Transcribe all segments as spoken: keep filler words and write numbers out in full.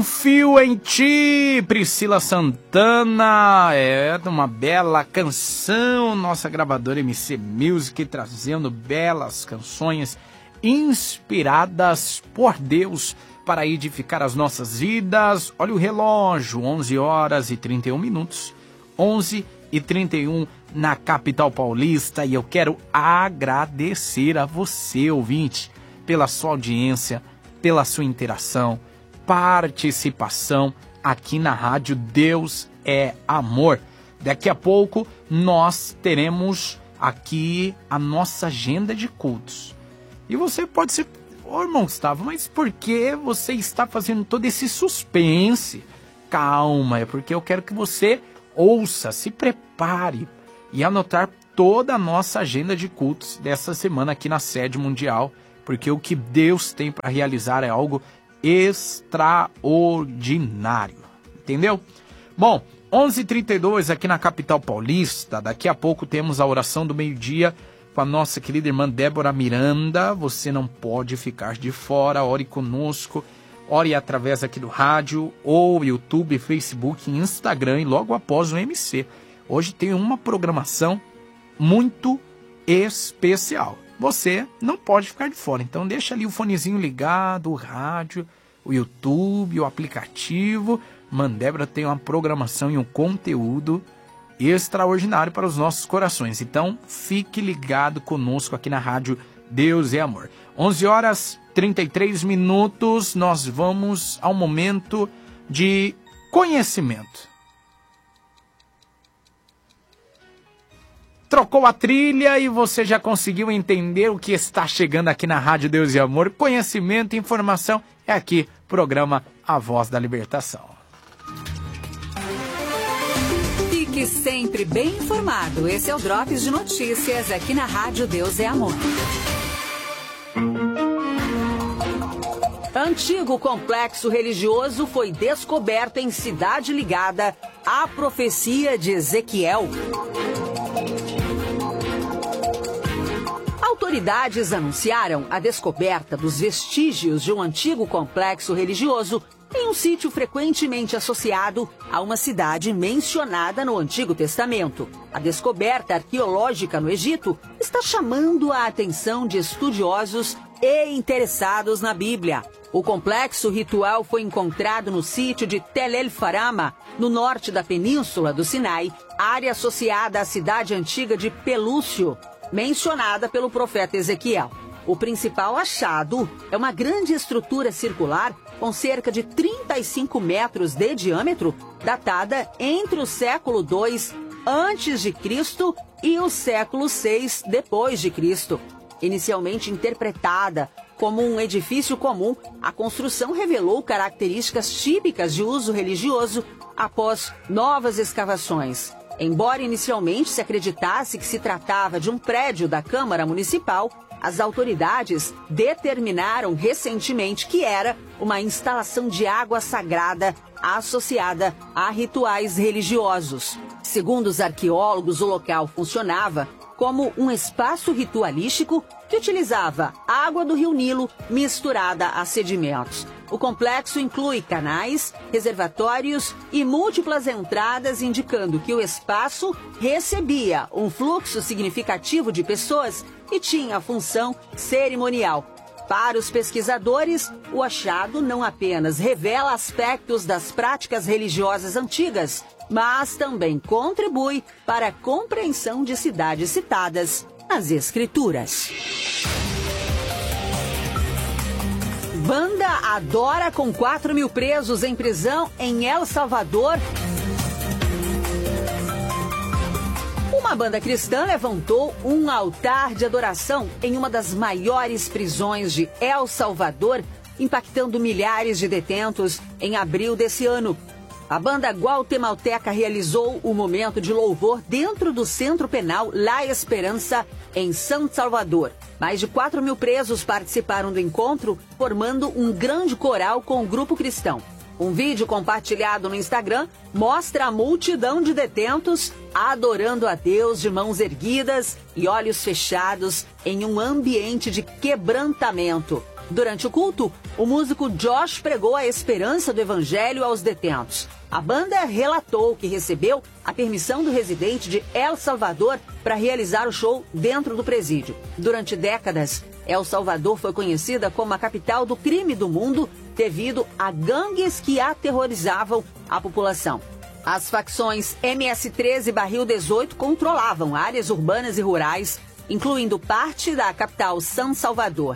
Confio em Ti, Priscila Santana, é uma bela canção, nossa gravadora M C Music trazendo belas canções inspiradas por Deus para edificar as nossas vidas. Olha o relógio, onze horas e trinta e um minutos, onze e trinta e um na capital paulista, e eu quero agradecer a você, ouvinte, pela sua audiência, pela sua interação, participação aqui na rádio Deus é Amor. Daqui a pouco nós teremos aqui a nossa agenda de cultos. E você pode ser, ô irmão Gustavo, mas por que você está fazendo todo esse suspense? Calma, é porque eu quero que você ouça, se prepare e anotar toda a nossa agenda de cultos dessa semana aqui na sede mundial, porque o que Deus tem para realizar é algo extraordinário, entendeu? Bom, onze e trinta e dois aqui na capital paulista. Daqui a pouco temos a oração do meio-dia com a nossa querida irmã Débora Miranda. Você não pode ficar de fora, ore conosco, ore através aqui do rádio, ou YouTube, Facebook, Instagram, e logo após o M C. Hoje tem uma programação muito especial. Você não pode ficar de fora, então deixa ali o fonezinho ligado, o rádio, o YouTube, o aplicativo. Mandébora tem uma programação e um conteúdo extraordinário para os nossos corações. Então fique ligado conosco aqui na rádio Deus é Amor. onze horas e trinta e três minutos, nós vamos ao momento de conhecimento. Trocou a trilha e você já conseguiu entender o que está chegando aqui na Rádio Deus e Amor. Conhecimento e informação é aqui, programa A Voz da Libertação. Fique sempre bem informado. Esse é o Drops de Notícias aqui na Rádio Deus é Amor. Antigo complexo religioso foi descoberto em cidade ligada à profecia de Ezequiel. Autoridades anunciaram a descoberta dos vestígios de um antigo complexo religioso em um sítio frequentemente associado a uma cidade mencionada no Antigo Testamento. A descoberta arqueológica no Egito está chamando a atenção de estudiosos e interessados na Bíblia. O complexo ritual foi encontrado no sítio de Tel El Farama, no norte da península do Sinai, área associada à cidade antiga de Pelúcio, mencionada pelo profeta Ezequiel. O principal achado é uma grande estrutura circular com cerca de trinta e cinco metros de diâmetro, datada entre o século dois antes de Cristo e o século seis depois de Cristo. Inicialmente interpretada como um edifício comum, a construção revelou características típicas de uso religioso após novas escavações. Embora inicialmente se acreditasse que se tratava de um prédio da Câmara Municipal, as autoridades determinaram recentemente que era uma instalação de água sagrada associada a rituais religiosos. Segundo os arqueólogos, o local funcionava como um espaço ritualístico que utilizava água do rio Nilo misturada a sedimentos. O complexo inclui canais, reservatórios e múltiplas entradas, indicando que o espaço recebia um fluxo significativo de pessoas e tinha função cerimonial. Para os pesquisadores, o achado não apenas revela aspectos das práticas religiosas antigas, mas também contribui para a compreensão de cidades citadas nas Escrituras. Banda adora com quatro mil presos em prisão em El Salvador. Uma banda cristã levantou um altar de adoração em uma das maiores prisões de El Salvador, impactando milhares de detentos em abril desse ano. A banda guatemalteca realizou o momento de louvor dentro do Centro Penal La Esperança, em San Salvador. Mais de quatro mil presos participaram do encontro, formando um grande coral com o grupo cristão. Um vídeo compartilhado no Instagram mostra a multidão de detentos adorando a Deus de mãos erguidas e olhos fechados em um ambiente de quebrantamento. Durante o culto, o músico Josh pregou a esperança do evangelho aos detentos. A banda relatou que recebeu a permissão do residente de El Salvador para realizar o show dentro do presídio. Durante décadas, El Salvador foi conhecida como a capital do crime do mundo devido a gangues que aterrorizavam a população. As facções M S treze e Barril dezoito controlavam áreas urbanas e rurais, incluindo parte da capital San Salvador.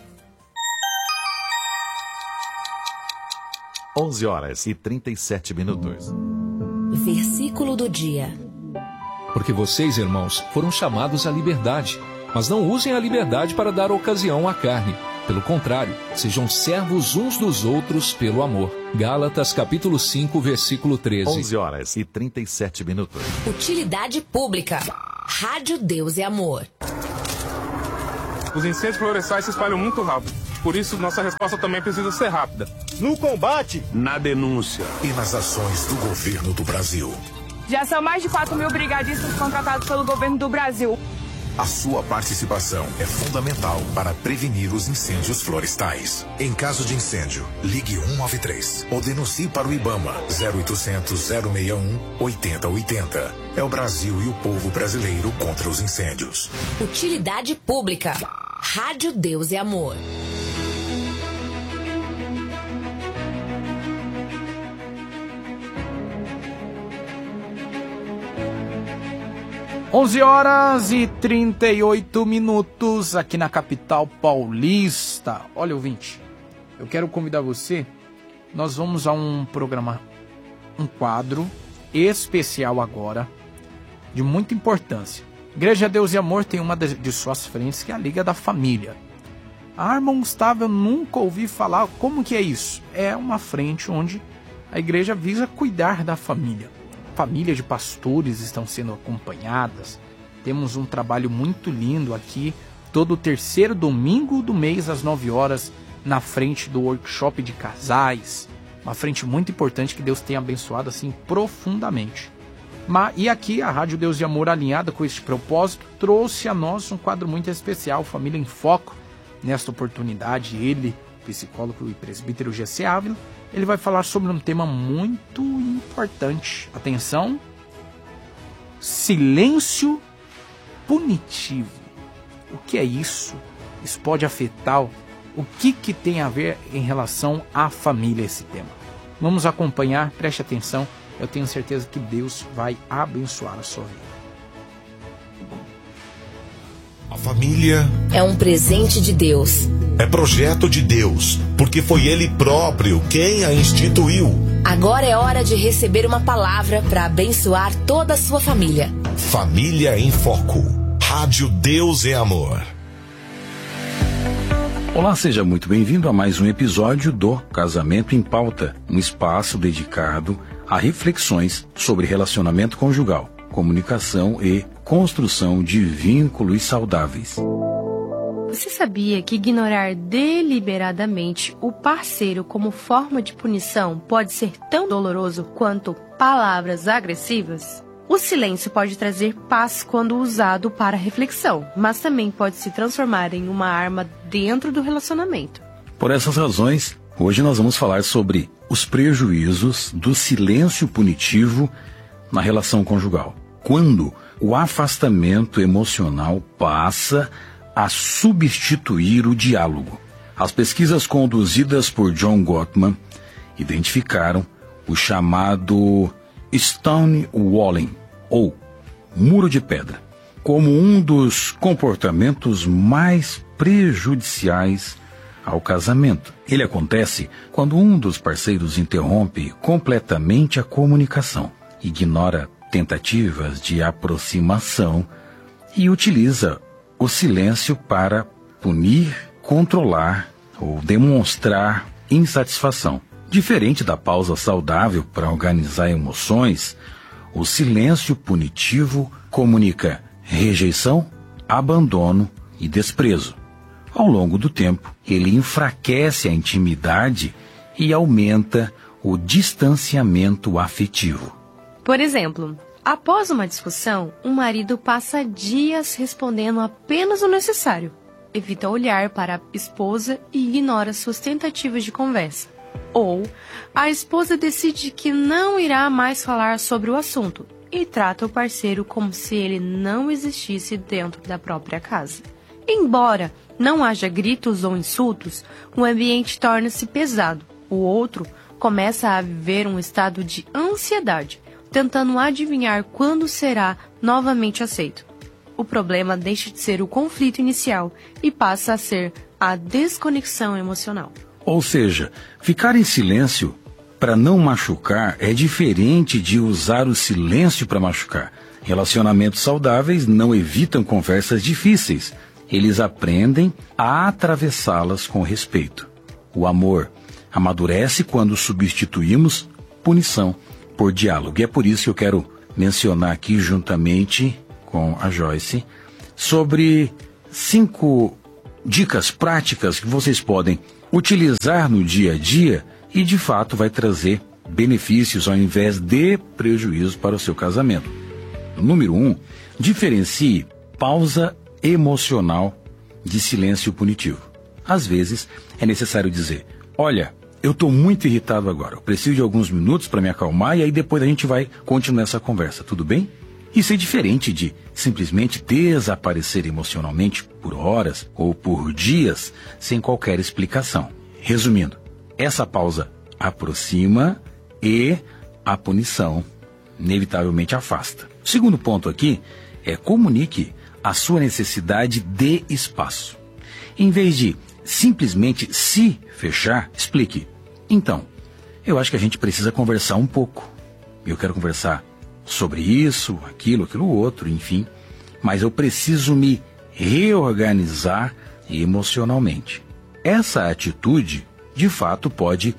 onze horas e trinta e sete minutos. Versículo do dia. Porque vocês, irmãos, foram chamados à liberdade, mas não usem a liberdade para dar ocasião à carne. Pelo contrário, sejam servos uns dos outros pelo amor. Gálatas capítulo cinco, versículo treze. onze horas e trinta e sete minutos. Utilidade pública. Rádio Deus é Amor. Os incêndios florestais se espalham muito rápido. Por isso, nossa resposta também precisa ser rápida. No combate, na denúncia e nas ações do governo do Brasil. Já são mais de quatro mil brigadistas contratados pelo governo do Brasil. A sua participação é fundamental para prevenir os incêndios florestais. Em caso de incêndio, ligue um nove três ou denuncie para o IBAMA zero oitocentos, zero seis um, oitenta oitenta. É o Brasil e o povo brasileiro contra os incêndios. Utilidade pública. Rádio Deus é Amor. onze horas e trinta e oito minutos aqui na capital paulista. Olha, ouvinte, eu quero convidar você, nós vamos a um programa, um quadro especial agora, de muita importância. Igreja Deus e Amor tem uma de, de suas frentes, que é a Liga da Família. Ah, irmão Gustavo, eu nunca ouvi falar, como que é isso? É uma frente onde a igreja visa cuidar da família. Famílias de pastores estão sendo acompanhadas. Temos um trabalho muito lindo aqui, todo terceiro domingo do mês, às nove horas, na frente do workshop de casais. Uma frente muito importante que Deus tem abençoado assim profundamente. Mas, e aqui a Rádio Deus e Amor, alinhada com este propósito, trouxe a nós um quadro muito especial, Família em Foco. Nesta oportunidade, ele, psicólogo e presbítero G C Ávila, ele vai falar sobre um tema muito importante. Atenção! Silêncio punitivo. O que é isso? Isso pode afetar o que, que tem a ver em relação à família esse tema. Vamos acompanhar, preste atenção. Eu tenho certeza que Deus vai abençoar a sua vida. A família é um presente de Deus. É projeto de Deus, porque foi Ele próprio quem a instituiu. Agora é hora de receber uma palavra para abençoar toda a sua família. Família em Foco. Rádio Deus é Amor. Olá, seja muito bem-vindo a mais um episódio do Casamento em Pauta, um espaço dedicado a reflexões sobre relacionamento conjugal, comunicação e construção de vínculos saudáveis. Você sabia que ignorar deliberadamente o parceiro como forma de punição pode ser tão doloroso quanto palavras agressivas? O silêncio pode trazer paz quando usado para reflexão, mas também pode se transformar em uma arma dentro do relacionamento. Por essas razões, hoje nós vamos falar sobre os prejuízos do silêncio punitivo na relação conjugal. Quando o afastamento emocional passa a substituir o diálogo. As pesquisas conduzidas por John Gottman identificaram o chamado stonewalling, ou muro de pedra, como um dos comportamentos mais prejudiciais ao casamento. Ele acontece quando um dos parceiros interrompe completamente a comunicação, ignora tentativas de aproximação e utiliza o silêncio para punir, controlar ou demonstrar insatisfação. Diferente da pausa saudável para organizar emoções, o silêncio punitivo comunica rejeição, abandono e desprezo. Ao longo do tempo, ele enfraquece a intimidade e aumenta o distanciamento afetivo. Por exemplo, após uma discussão, um marido passa dias respondendo apenas o necessário. evita olhar para a esposa e ignora suas tentativas de conversa. Ou a esposa decide que não irá mais falar sobre o assunto e trata o parceiro como se ele não existisse dentro da própria casa. Embora não haja gritos ou insultos, o ambiente torna-se pesado. O outro começa a viver um estado de ansiedade, tentando adivinhar quando será novamente aceito. O problema deixa de ser o conflito inicial e passa a ser a desconexão emocional. Ou seja, ficar em silêncio para não machucar é diferente de usar o silêncio para machucar. Relacionamentos saudáveis não evitam conversas difíceis. Eles aprendem a atravessá-las com respeito. O amor amadurece quando substituímos punição por diálogo. E é por isso que eu quero mencionar aqui, juntamente com a Joyce, sobre cinco dicas práticas que vocês podem utilizar no dia a dia e, de fato, vai trazer benefícios ao invés de prejuízo para o seu casamento. Número um, diferencie pausa emocional de silêncio punitivo. Às vezes, é necessário dizer: olha, eu estou muito irritado agora, eu preciso de alguns minutos para me acalmar e aí depois a gente vai continuar essa conversa, tudo bem? Isso é diferente de simplesmente desaparecer emocionalmente por horas ou por dias sem qualquer explicação. Resumindo, essa pausa aproxima e a punição inevitavelmente afasta. O segundo ponto aqui é: comunique a sua necessidade de espaço. Em vez de simplesmente se fechar, explique: então, eu acho que a gente precisa conversar um pouco. Eu quero conversar sobre isso, aquilo, aquilo outro, enfim. Mas eu preciso me reorganizar emocionalmente. Essa atitude, de fato, pode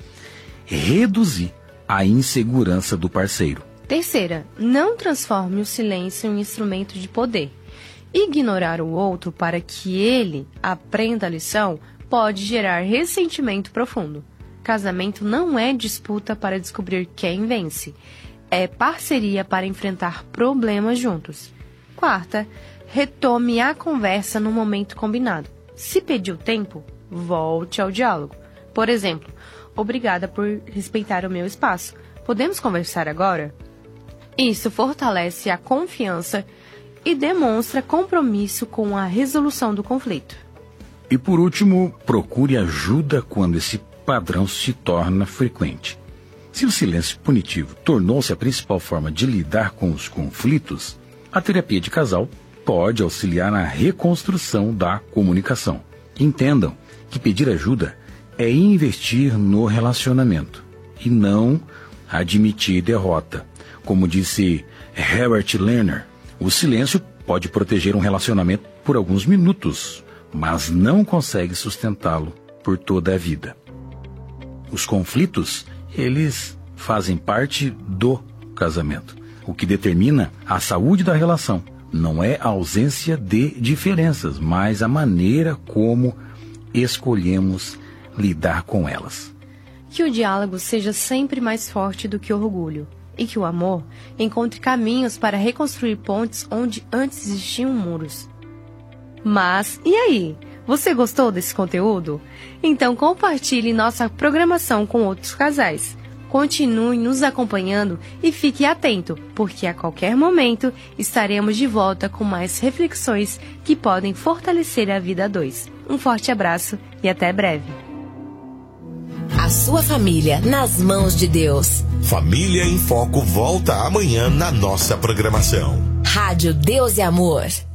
reduzir a insegurança do parceiro. Terceira, não transforme o silêncio em um instrumento de poder. Ignorar o outro para que ele aprenda a lição pode gerar ressentimento profundo. Casamento não é disputa para descobrir quem vence. É parceria para enfrentar problemas juntos. Quarta, retome a conversa no momento combinado. Se pediu tempo, volte ao diálogo. Por exemplo, obrigada por respeitar o meu espaço. Podemos conversar agora? Isso fortalece a confiança e demonstra compromisso com a resolução do conflito. E por último, procure ajuda quando esse padrão se torna frequente. Se o silêncio punitivo tornou-se a principal forma de lidar com os conflitos, a terapia de casal pode auxiliar na reconstrução da comunicação. Entendam que pedir ajuda é investir no relacionamento e não admitir derrota. Como disse Herbert Lerner, o silêncio pode proteger um relacionamento por alguns minutos, mas não consegue sustentá-lo por toda a vida. Os conflitos, eles fazem parte do casamento. O que determina a saúde da relação não é a ausência de diferenças, mas a maneira como escolhemos lidar com elas. Que o diálogo seja sempre mais forte do que o orgulho e que o amor encontre caminhos para reconstruir pontes onde antes existiam muros. Mas, e aí? Você gostou desse conteúdo? Então compartilhe nossa programação com outros casais. Continue nos acompanhando e fique atento, porque a qualquer momento estaremos de volta com mais reflexões que podem fortalecer a vida a dois. Um forte abraço e até breve. A sua família nas mãos de Deus. Família em Foco volta amanhã na nossa programação. Rádio Deus e Amor.